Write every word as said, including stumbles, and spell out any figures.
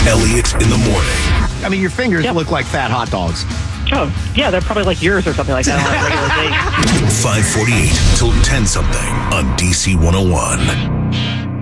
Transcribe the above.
Elliot in the morning. I mean, your fingers Yep. look like fat hot dogs. Oh, yeah, they're probably like yours or something like that on a regular day. five forty-eight till ten something on D C one oh one.